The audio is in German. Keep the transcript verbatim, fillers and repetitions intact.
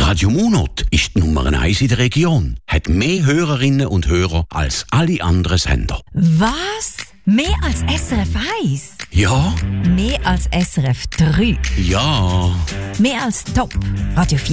Radio Monat ist die Nummer eins in der Region. Hat mehr Hörerinnen und Hörer als alle anderen Sender. Was? Mehr als S R F eins? Ja. Mehr als S R F drei? Ja. Mehr als Top? Radio vier?